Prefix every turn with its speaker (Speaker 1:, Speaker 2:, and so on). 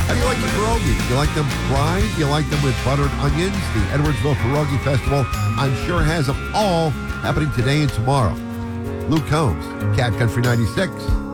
Speaker 1: How do you like the pierogies? You like them fried? You like them with buttered onions? The Edwardsville Pierogi Festival, I'm sure, has them all, happening today and tomorrow. Luke Combs, Cat Country 96.